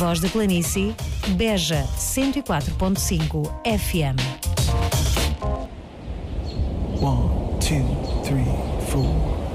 Voz da Planície, Beja 104.5 FM. 1, 2, 3, 4